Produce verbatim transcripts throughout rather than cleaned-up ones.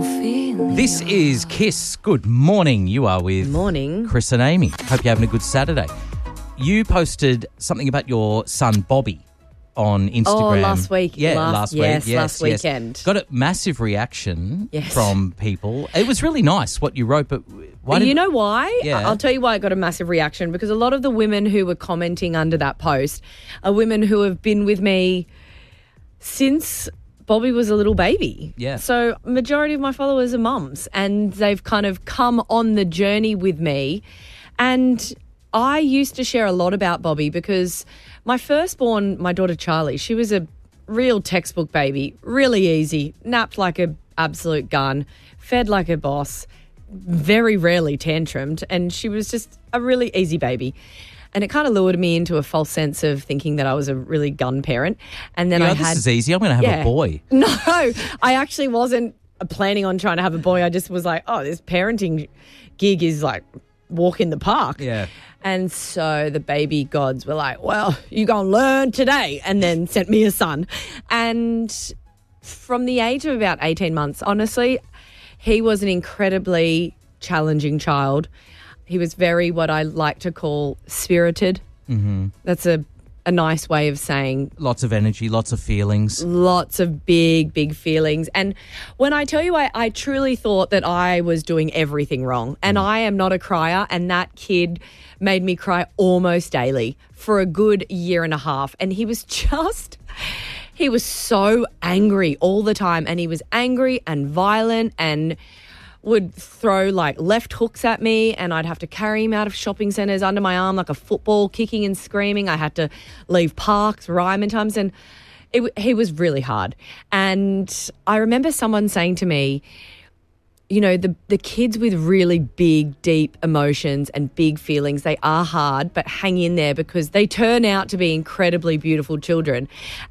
feeling. This is Kiss. Good morning. You are with Morning. Chris and Amy. Hope you're having a good Saturday. You posted something about your son Bobby on Instagram. Oh, last week. Yeah, last, last week. Yes, Yes, last yes. weekend. Got a massive reaction Yes. from people. It was really nice what you wrote, but why did you know why? Yeah. I'll tell you why I got a massive reaction, because a lot of the women who were commenting under that post are women who have been with me since Bobby was a little baby. Yeah. So majority of my followers are mums, and they've kind of come on the journey with me. And I used to share a lot about Bobby because my firstborn, my daughter Charlie, she was a real textbook baby, really easy, napped like an absolute gun, fed like a boss, very rarely tantrumed, and she was just a really easy baby. And it kind of lured me into a false sense of thinking that I was a really gun parent. And then you know, I this had is easy. I'm going to have Yeah. a boy. No, I actually wasn't planning on trying to have a boy. I just was like, oh, this parenting gig is like walk in the park. Yeah. And so the baby gods were like, well, you're going to learn today, and then sent me a son. And from the age of about eighteen months, honestly, he was an incredibly challenging child. He was very what I like to call spirited. Mm-hmm. That's a, a nice way of saying Lots of energy, lots of feelings. lots of big, big feelings. And when I tell you, I, I truly thought that I was doing everything wrong. And I am not a crier. And that kid made me cry almost daily for a good year and a half. And he was just, he was so angry all the time. And he was angry and violent and would throw like left hooks at me, and I'd have to carry him out of shopping centres under my arm like a football, kicking and screaming. I had to leave parks, Ryman times, and it, he was really hard. And I remember someone saying to me, you know, the, the kids with really big, deep emotions and big feelings, they are hard, but hang in there because they turn out to be incredibly beautiful children.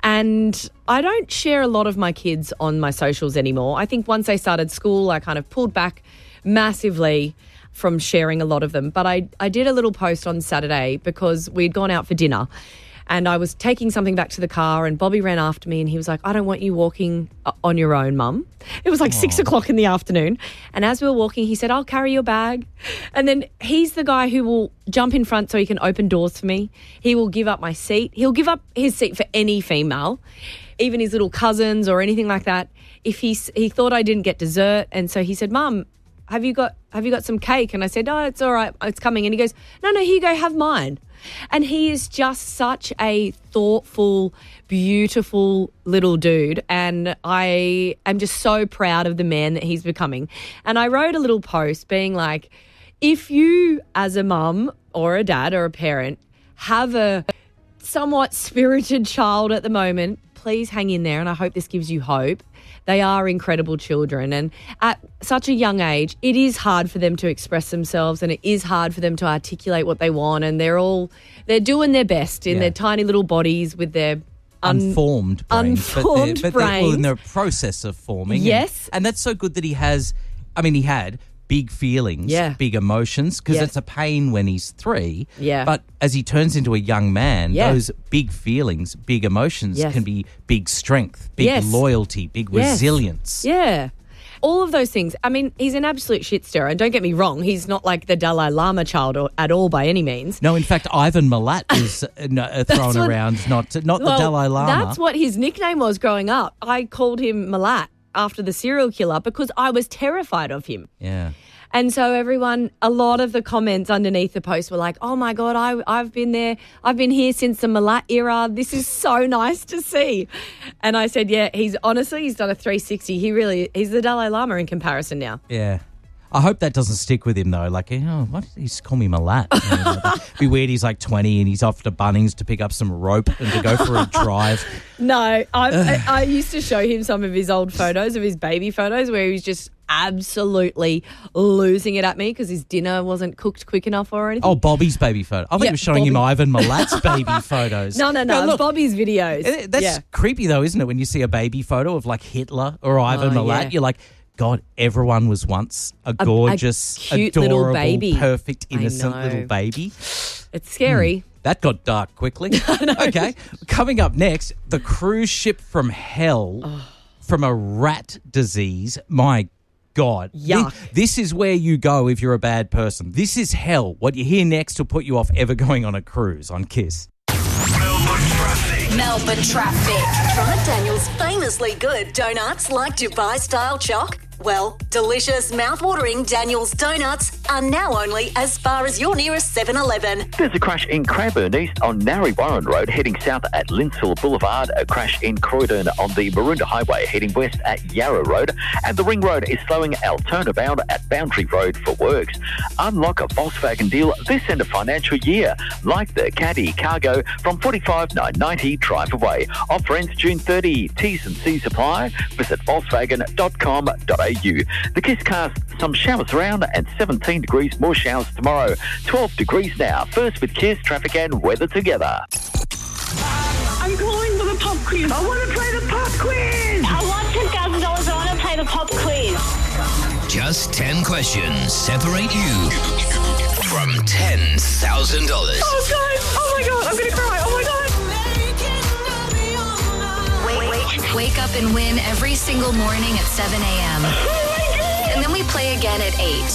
And I don't share a lot of my kids on my socials anymore. I think once they started school, I kind of pulled back massively from sharing a lot of them. But I, I did a little post on Saturday because we'd gone out for dinner. And I was taking something back to the car, and Bobby ran after me and he was like, I don't want you walking on your own, Mum. It was like Aww. six o'clock in the afternoon. And as we were walking, he said, I'll carry your bag. And then he's the guy who will jump in front so he can open doors for me. He will give up my seat. He'll give up his seat for any female, even his little cousins or anything like that. If he, he thought I didn't get dessert. And so he said, Mum, have you got have you got some cake? And I said, oh, it's all right. It's coming. And he goes, no, no, here you go, have mine. And he is just such a thoughtful, beautiful little dude. And I am just so proud of the man that he's becoming. And I wrote a little post being like, if you as a mum or a dad or a parent have a somewhat spirited child at the moment, please hang in there. And I hope this gives you hope. They are incredible children, and at such a young age, it is hard for them to express themselves, and it is hard for them to articulate what they want, and they're all, they're doing their best in Yeah. their tiny little bodies with their un- unformed brains. unformed but they're, but they're, well, brains. in the process of forming. Yes. And, and that's so good that he has, I mean, he had big feelings, Yeah. big emotions, because Yes. it's a pain when he's three. Yeah. But as he turns into a young man, Yeah. those big feelings, big emotions Yes. can be big strength, big Yes. loyalty, big Yes. resilience. Yeah. All of those things. I mean, he's an absolute shit stirrer. And don't get me wrong, he's not like the Dalai Lama child or, at all by any means. No, in fact, Ivan Milat is uh, no, uh, thrown what- around, not not Well, the Dalai Lama. That's what his nickname was growing up. I called him Malat after the serial killer because I was terrified of him. Yeah. And so everyone, a lot of the comments underneath the post were like, oh my God, I, I've been there. I've been here since the Malat era. This is so nice to see. And I said, yeah, he's honestly, he's done a three sixty. He really, he's the Dalai Lama in comparison now. Yeah. I hope that doesn't stick with him, though. Like, oh, why did he just call me Malat? You know, that'd be weird. He's like twenty and he's off to Bunnings to pick up some rope and to go for a drive. No, I, I, I used to show him some of his old photos, of his baby photos, where he was just absolutely losing it at me because his dinner wasn't cooked quick enough or anything. Oh, Bobby's baby photo. I think Yeah, he was showing him Bobby. Ivan Milat's baby photos. No, no, no. Yeah, look, Bobby's videos. eh, that's yeah. creepy, though, isn't it? When you see a baby photo of like Hitler or Ivan Oh, Milat, yeah. you're like, God, everyone was once a gorgeous, a cute little adorable, baby. perfect, I innocent know. little baby. It's scary. That got dark quickly. Okay. Coming up next, the cruise ship from hell Oh. from a rat disease. My God. Yuck. This, this is where you go if you're a bad person. This is hell. What you hear next will put you off ever going on a cruise on Kiss. Melbourne traffic. Melbourne traffic. Try Daniel's famously good donuts like Dubai-style choc. Well, delicious, mouth-watering Daniel's donuts are now only as far as your nearest seven eleven. There's a crash in Cranbourne East on Narre Warren Road heading south at Linsfield Boulevard, a crash in Croydon on the Maroondah Highway heading west at Yarra Road, and the Ring Road is slowing our turnabout at Boundary Road for works. Unlock a Volkswagen deal this end of financial year, like the Caddy Cargo from forty-five thousand nine hundred ninety dollars drive away. Offer ends June thirtieth. T's and C's apply. Visit volkswagen dot com dot a u. The Kiss cast some showers around and seventeen degrees more showers tomorrow. twelve degrees now. First with Kiss, traffic and weather together. I'm calling for the pop quiz. I want to play the pop quiz. I want ten thousand dollars. I want to play the pop quiz. Just ten questions separate you from ten thousand dollars. Oh, guys. Oh, my God. I'm going to cry. Oh, my God. Wait, wait. Wake up and win every single morning at seven a.m. And then we play again at eight.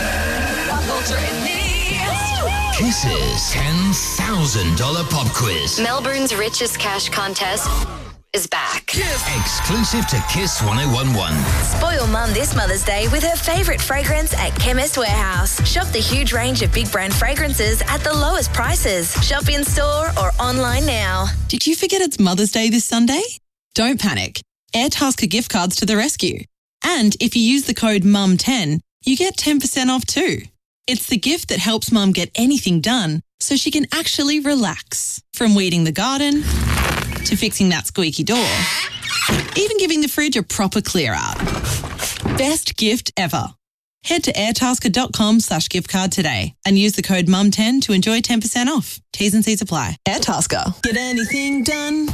Kiss's ten thousand dollars pop quiz. Melbourne's richest cash contest is back. Exclusive to Kiss ten eleven. Spoil Mum this Mother's Day with her favourite fragrance at Chemist Warehouse. Shop the huge range of big brand fragrances at the lowest prices. Shop in store or online now. Did you forget it's Mother's Day this Sunday? Don't panic. Airtasker gift cards to the rescue. And if you use the code mum ten, you get ten percent off too. It's the gift that helps Mum get anything done so she can actually relax. From weeding the garden to fixing that squeaky door, even giving the fridge a proper clear out. Best gift ever. Head to airtasker.com slash gift card today and use the code mum ten to enjoy ten percent off. T's and C's apply. Airtasker. Get anything done?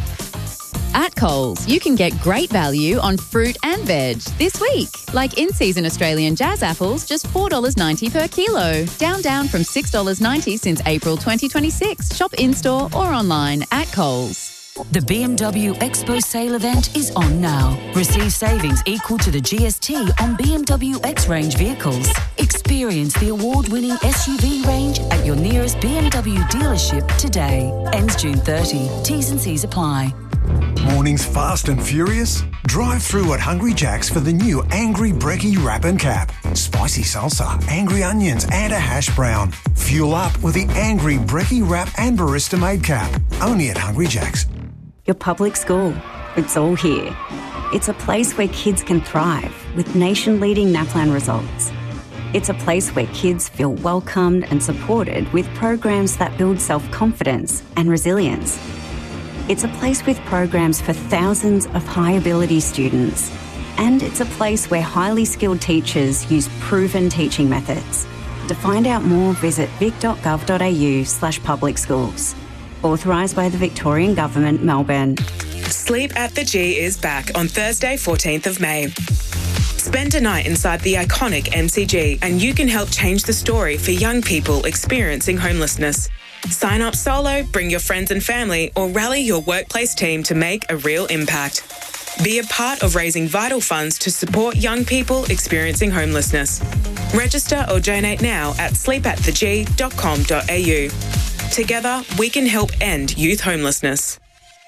At Coles, you can get great value on fruit and veg this week. Like in-season Australian jazz apples, just four dollars ninety per kilo. Down, down from six dollars ninety since April twenty twenty-six. Shop in-store or online at Coles. The B M W Expo Sale event is on now. Receive savings equal to the G S T on B M W X-Range vehicles. Experience the award-winning S U V range at your nearest B M W dealership today. Ends June thirtieth. T's and C's apply. Mornings fast and furious? Drive through at Hungry Jack's for the new Angry Brekkie Wrap and Cap. Spicy salsa, angry onions and a hash brown. Fuel up with the Angry Brekkie Wrap and Barista Made Cap. Only at Hungry Jack's. Your public school. It's all here. It's a place where kids can thrive with nation-leading NAPLAN results. It's a place where kids feel welcomed and supported with programs that build self-confidence and resilience. It's a place with programs for thousands of high-ability students. And it's a place where highly skilled teachers use proven teaching methods. To find out more, visit vic.gov.au slash public schools. Authorised by the Victorian Government, Melbourne. Sleep at the G is back on Thursday, fourteenth of May. Spend a night inside the iconic M C G and you can help change the story for young people experiencing homelessness. Sign up solo, bring your friends and family, or rally your workplace team to make a real impact. Be a part of raising vital funds to support young people experiencing homelessness. Register or donate now at sleep at the g dot com dot a u. Together, we can help end youth homelessness.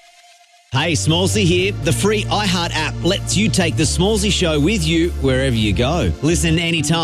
Hey, Smallsy here. The free iHeart app lets you take The Smallsy Show with you wherever you go. Listen anytime.